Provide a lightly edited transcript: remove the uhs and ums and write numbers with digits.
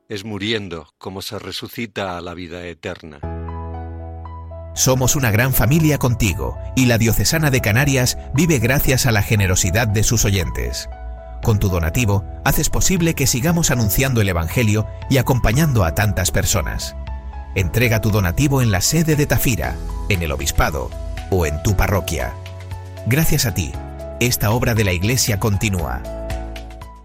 Es muriendo como se resucita a la vida eterna. Somos una gran familia contigo y la Diocesana de Canarias vive gracias a la generosidad de sus oyentes. Con tu donativo, haces posible que sigamos anunciando el Evangelio y acompañando a tantas personas. Entrega tu donativo en la sede de Tafira, en el Obispado o en tu parroquia. Gracias a ti, esta obra de la Iglesia continúa.